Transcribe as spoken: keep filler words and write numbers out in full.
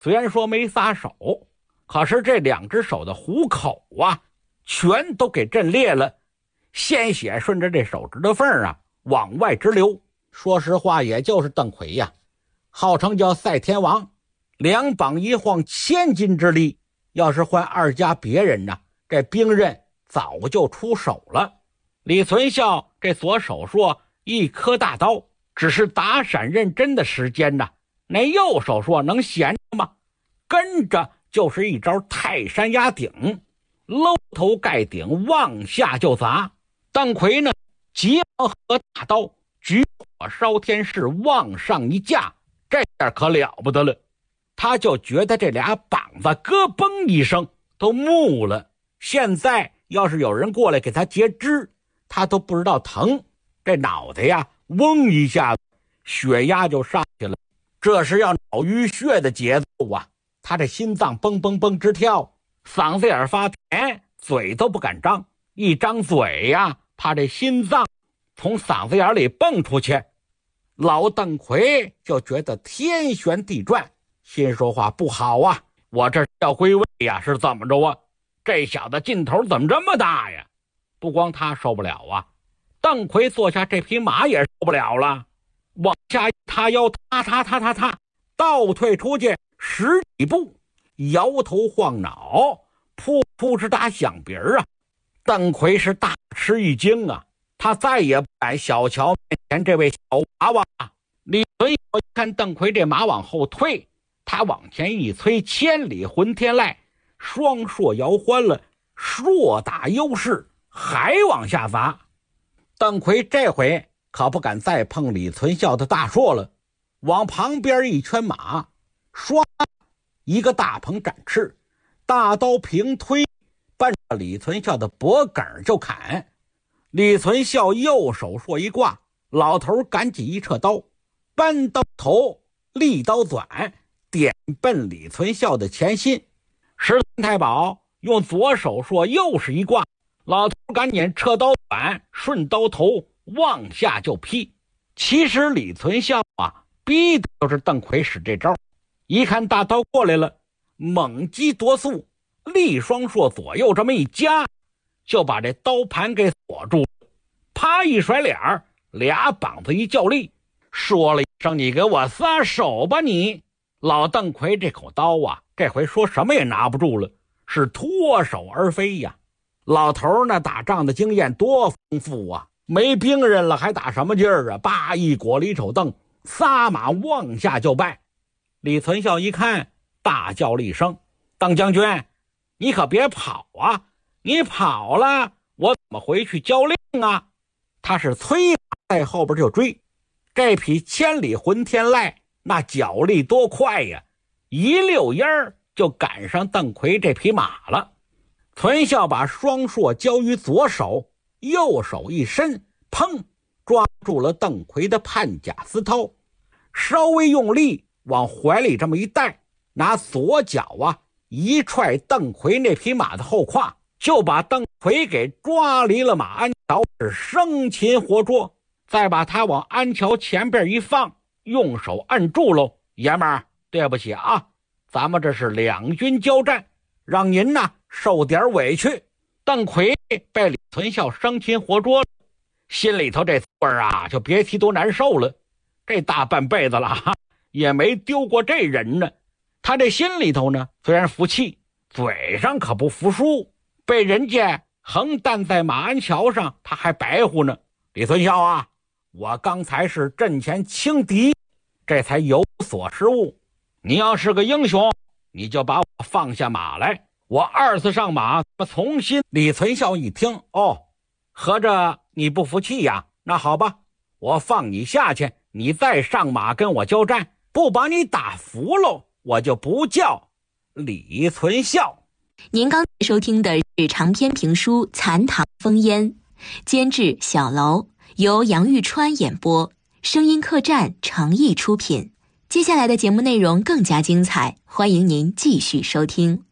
虽然说没撒手，可是这两只手的虎口啊，全都给震裂了，鲜血顺着这手指头缝啊往外直流。说实话，也就是邓奎呀，号称叫赛天王，两膀一晃千斤之力，要是换二家别人呢，这兵刃早就出手了。李存孝这左手说一颗大刀，只是打闪认真的时间呢，那右手说能闲着吗？跟着就是一招泰山压顶，搂头盖顶往下就砸。邓奎呢急忙和大刀举火烧天势往上一架，这下可了不得了，他就觉得这俩膀子咯嘣一声都木了。现在要是有人过来给他截肢，他都不知道疼，这脑袋呀嗡一下子血压就上去了，这是要脑淤血的节奏啊。他这心脏蹦蹦蹦直跳，嗓子眼发甜，嘴都不敢张，一张嘴呀怕这心脏从嗓子眼里蹦出去。老邓奎就觉得天旋地转，心说话不好啊，我这要归位呀，是怎么着啊？这小子劲头怎么这么大呀？不光他受不了啊，邓奎坐下这匹马也受不了了，往下一塌腰，踏踏踏踏踏倒退出去十几步，摇头晃脑，噗噗直打响鼻儿啊！邓奎是大吃一惊啊，他再也不敢小瞧面前这位小娃娃。李存孝一看邓奎这马往后退，他往前一催，千里混天籁，双硕摇欢了，硕大优势还往下砸。邓奎这回可不敢再碰李存孝的大硕了，往旁边一圈马，唰一个大鹏展翅，大刀平推，奔着李存孝的脖梗就砍。李存孝右手硕一挂，老头赶紧一撤刀，扳刀头利刀转，点奔李存孝的前心。石三太保用左手硕又是一挂，老头赶紧撤刀转，顺刀头往下就劈。其实李存孝啊逼的就是邓奎使这招，一看大刀过来了，猛击夺速，力双硕左右这么一夹，就把这刀盘给锁住了。啪一甩脸儿，俩膀子一较力，说了一声你给我撒手吧你。老邓奎这口刀啊，这回说什么也拿不住了，是脱手而飞呀。老头那打仗的经验多丰富啊，没兵刃了还打什么劲儿啊？叭一裹里瞅蹬，撒马往下就拜。李存孝一看，大叫了一声：邓将军，你可别跑啊，你跑了我怎么回去交令啊？他是催马在后边就追，这匹千里混天籁那脚力多快呀，一溜烟儿就赶上邓奎这匹马了。存孝把双硕交于左手，右手一伸，砰，抓住了邓奎的判甲丝绦，稍微用力往怀里这么一带，拿左脚啊一踹邓奎那匹马的后胯，就把邓奎给抓离了马鞍桥，是生擒活捉。再把他往鞍桥前边一放，用手按住喽。爷们儿，对不起啊，咱们这是两军交战，让您呢受点委屈。邓奎被李存孝生擒活捉了，心里头这滋味啊就别提多难受了。这大半辈子了也没丢过这人呢。他这心里头呢虽然服气，嘴上可不服输，被人家横担在马鞍桥上他还白乎呢。李存孝啊，我刚才是阵前轻敌，这才有所失误，你要是个英雄，你就把我放下马来，我二次上马重新。李存孝一听，哦，合着你不服气呀？那好吧，我放你下去，你再上马跟我交战，不把你打服了，我就不叫李存孝。 您刚才收听的是长篇评书《残唐烽烟》，监制小楼，由杨玉川演播，声音客栈诚意出品。接下来的节目内容更加精彩，欢迎您继续收听。